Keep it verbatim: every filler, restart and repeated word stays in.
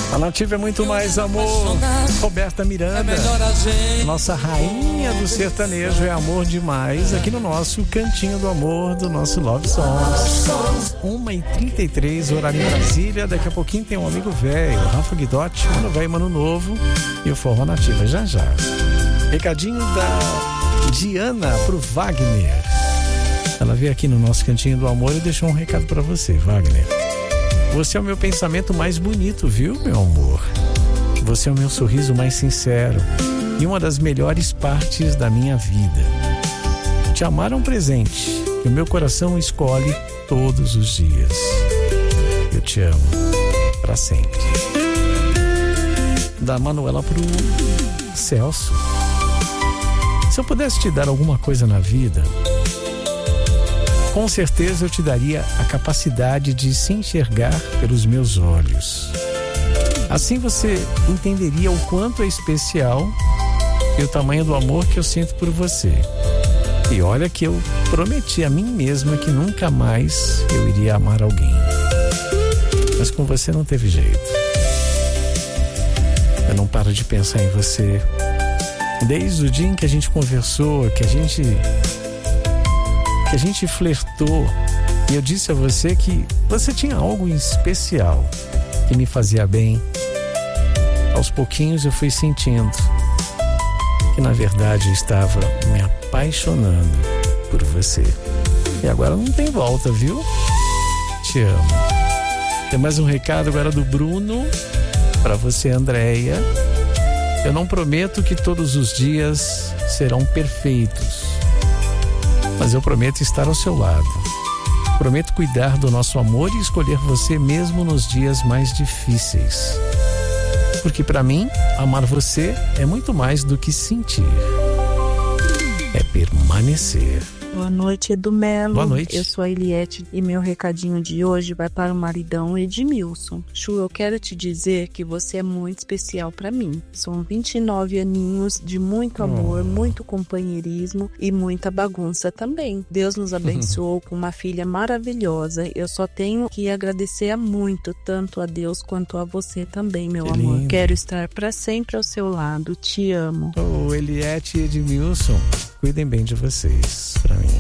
A Nativa é muito mais amor. Roberta Miranda, nossa rainha do sertanejo, é amor demais, aqui no nosso Cantinho do Amor, do nosso Love Songs. uma e trinta e três, horário em Brasília. Daqui a pouquinho tem um amigo velho, Rafa Guidotti, Mano Velho, Mano Novo e o Forró Nativa, já já. Recadinho da Diana pro Wagner. Ela veio aqui no nosso Cantinho do Amor e deixou um recado pra você, Wagner. Você é o meu pensamento mais bonito, viu, meu amor? Você é o meu sorriso mais sincero e uma das melhores partes da minha vida. Te amar é um presente que o meu coração escolhe todos os dias. Eu te amo pra sempre. Da Manuela pro Celso. Se eu pudesse te dar alguma coisa na vida, com certeza eu te daria a capacidade de se enxergar pelos meus olhos. Assim você entenderia o quanto é especial e o tamanho do amor que eu sinto por você. E olha que eu prometi a mim mesma que nunca mais eu iria amar alguém. Mas com você não teve jeito. Eu não paro de pensar em você. Desde o dia em que a gente conversou, que a gente... que a gente flertou, e eu disse a você que você tinha algo especial que me fazia bem. Aos pouquinhos eu fui sentindo que na verdade eu estava me apaixonando por você. E agora não tem volta, viu? Te amo. Tem mais um recado agora do Bruno para você, Andréia. Eu não prometo que todos os dias serão perfeitos, mas eu prometo estar ao seu lado. Prometo cuidar do nosso amor e escolher você mesmo nos dias mais difíceis. Porque para mim, amar você é muito mais do que sentir. É permanecer. Boa noite, Edu Melo. Boa noite. Eu sou a Eliette e meu recadinho de hoje vai para o maridão Edmilson. Chu, eu quero te dizer que você é muito especial para mim. São vinte e nove aninhos de muito amor, oh. muito companheirismo e muita bagunça também. Deus nos abençoou com uma filha maravilhosa. Eu só tenho que agradecer muito, tanto a Deus quanto a você também, meu que amor. Lindo. Quero estar para sempre ao seu lado. Te amo. Ô, oh, Eliette e Edmilson, cuidem bem de vocês, pra mim.